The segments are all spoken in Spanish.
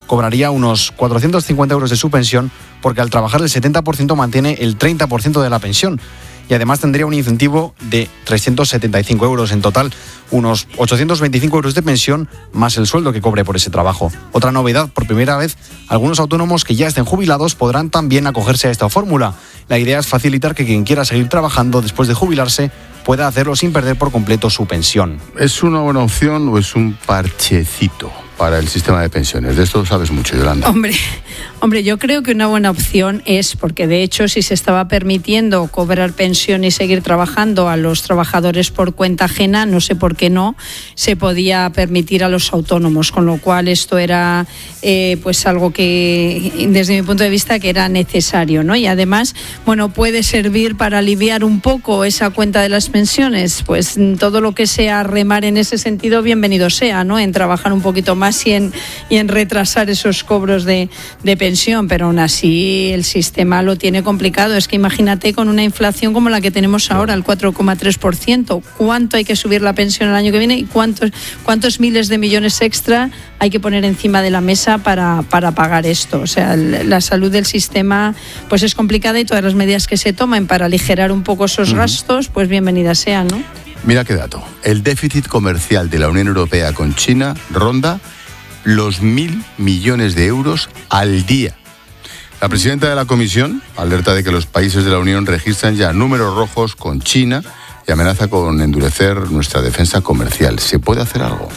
cobraría unos 450 euros de su pensión porque al trabajar el 70% mantiene el 30% de la pensión. Y además tendría un incentivo de 375 euros en total, unos 825 euros de pensión más el sueldo que cobre por ese trabajo. Otra novedad, por primera vez, algunos autónomos que ya estén jubilados podrán también acogerse a esta fórmula. La idea es facilitar que quien quiera seguir trabajando después de jubilarse pueda hacerlo sin perder por completo su pensión. ¿Es una buena opción o es un parchecito para el sistema de pensiones? De esto sabes mucho, Yolanda. Hombre, yo creo que una buena opción es, porque de hecho si se estaba permitiendo cobrar pensión y seguir trabajando a los trabajadores por cuenta ajena, no sé por qué no se podía permitir a los autónomos, con lo cual esto era pues algo que desde mi punto de vista que era necesario, ¿no? Y además, bueno, puede servir para aliviar un poco esa cuenta de las pensiones, pues todo lo que sea remar en ese sentido, bienvenido sea, ¿no? En trabajar un poquito más y en retrasar esos cobros de pensión, pero aún así el sistema lo tiene complicado. Es que imagínate con una inflación como la que tenemos ahora, el 4,3%, ¿cuánto hay que subir la pensión el año que viene y cuántos miles de millones extra hay que poner encima de la mesa para pagar esto? O sea, la salud del sistema pues es complicada y todas las medidas que se tomen para aligerar un poco esos gastos, pues bienvenidas sean, ¿no? Mira qué dato. El déficit comercial de la Unión Europea con China ronda los 1.000 millones de euros al día. La presidenta de la Comisión alerta de que los países de la Unión registran ya números rojos con China y amenaza con endurecer nuestra defensa comercial. ¿Se puede hacer algo?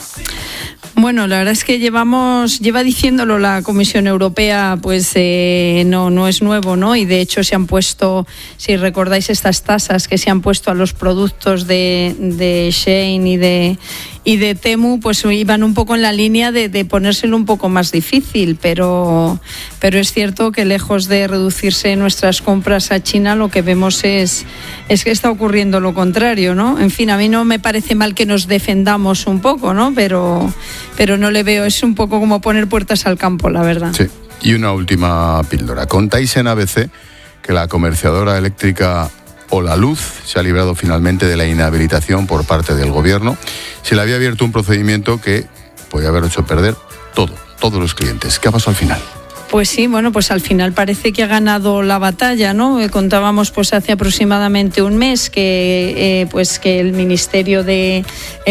Bueno, la verdad es que lleva diciéndolo la Comisión Europea, pues no es nuevo, ¿no? Y de hecho se han puesto, si recordáis estas tasas que se han puesto a los productos de Shein y de Temu, pues iban un poco en la línea de ponérselo un poco más difícil, pero es cierto que lejos de reducirse nuestras compras a China, lo que vemos es que está ocurriendo lo contrario, ¿no? En fin, a mí no me parece mal que nos defendamos un poco, ¿no? Pero no le veo, es un poco como poner puertas al campo, la verdad. Sí, y una última píldora. Contáis en ABC que la comerciadora eléctrica Holaluz se ha librado finalmente de la inhabilitación por parte del gobierno. Se le había abierto un procedimiento que podía haber hecho perder todos los clientes. ¿Qué ha pasado al final? Pues sí, bueno, pues al final parece que ha ganado la batalla, ¿no? Contábamos pues hace aproximadamente un mes que el Ministerio de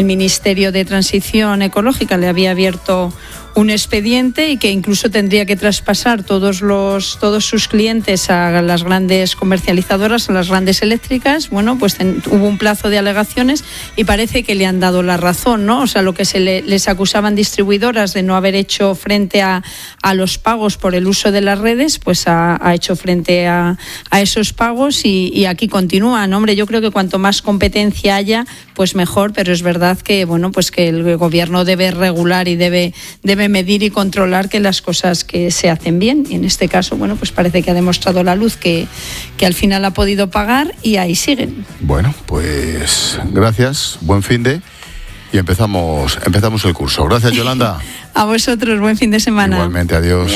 Transición Ecológica le había abierto un expediente y que incluso tendría que traspasar todos sus clientes a las grandes comercializadoras, a las grandes eléctricas. Bueno, pues hubo un plazo de alegaciones y parece que le han dado la razón, ¿no? O sea, lo que les acusaban distribuidoras de no haber hecho frente a los pagos por el uso de las redes, pues ha hecho frente a esos pagos y aquí continúan. Hombre, yo creo que cuanto más competencia haya, pues mejor, pero es verdad que, bueno, pues que el gobierno debe regular y debe medir y controlar que las cosas que se hacen bien. Y en este caso, bueno, pues parece que ha demostrado la luz que al final ha podido pagar y ahí siguen. Bueno, pues gracias, buen finde y empezamos el curso. Gracias, Yolanda. A vosotros, buen fin de semana. Igualmente, adiós.